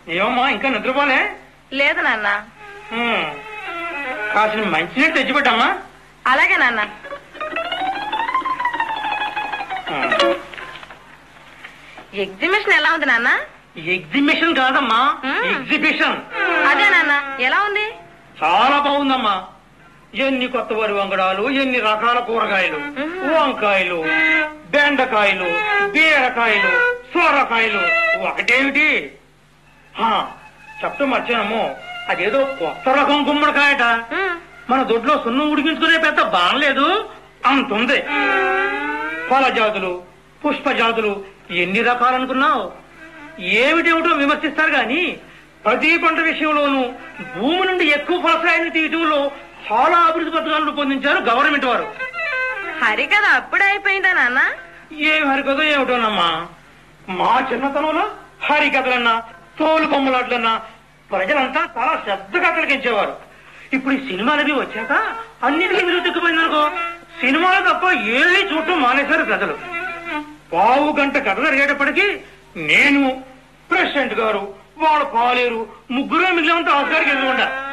ఏమమ్మా ఇంకా నిద్రపోలే? లేదు నాన్న. కాసిన మంచినీళ్ళు తెచ్చిపెట్టమ్మా. అలాగే నాన్న. ఎగ్జిబిషన్ ఎలా ఉంది నాన్న? ఎగ్జిబిషన్ కాదమ్మా, ఎగ్జిబిషన్. అదే నాన్న, ఎలా ఉంది? చాలా బాగుందమ్మా. ఎన్ని కొత్త వరి వంగడాలు, ఎన్ని రకాల కూరగాయలు, వంకాయలు, బెండకాయలు, బీరకాయలు, సొరకాయలు. ఒకటేమిటి చెప్తా మర్చానమ్మో, అదేదో కొత్త రకం గుమ్మడికాయట. మన దొడ్లో సున్నం ఉడికించుకునే పెద్ద బానలేదు అంతుంది. ఫల జాతులు, పుష్ప జాతులు ఎన్ని రకాలనుకున్నావు? ఏమిటేమిటో విమర్శిస్తారు గాని ప్రతి పంట విషయంలోనూ భూమి నుండి ఎక్కువ ఫలసాయాన్ని తీయటంలో చాలా అభివృద్ధి పథకాలు రూపొందించారు గవర్నమెంట్ వారు. హరికథ అప్పుడే అయిపోయిందా నాన్న? ఏం హరికథ ఏమిటోనమ్మా, మా చిన్నతనంలో హరికథలన్నా తోలు బొమ్మలాట్లన్నా ప్రజలంతా చాలా శ్రద్ధగా తిలకించేవారు. ఇప్పుడు ఈ సినిమాలవి వచ్చాక అన్నిటికీ విలువ తగ్గిపోయిందనుకో. సినిమాలు తప్ప ఏమీ చూడటం మానేశారు ప్రజలు. పావు గంట కథ జరిగేటప్పటికీ నేను, ప్రెసిడెంట్ గారు, వాళ్ళ పాలేరు ముగ్గురే మిగిలినంత ఆస్కారికి ఎదురుకుండా